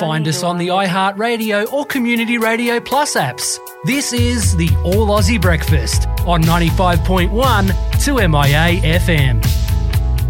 find us on the iHeartRadio or Community Radio Plus apps. This is the All Aussie Breakfast on 95.1 2MIA FM.